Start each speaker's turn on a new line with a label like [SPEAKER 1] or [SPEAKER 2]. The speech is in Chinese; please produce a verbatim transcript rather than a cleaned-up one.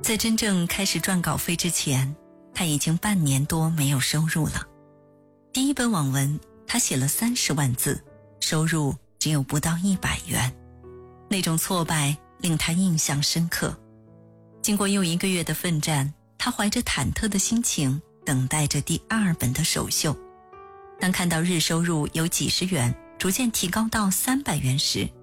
[SPEAKER 1] 在真正开始赚稿费之前，他已经半年多没有收入了。第一本网文他写了三十万字，收入只有不到一百元，那种挫败令他印象深刻。经过又一个月的奋战，他怀着忐忑的心情等待着第二本的首秀。当看到日收入由几十元逐渐提高到三百元时，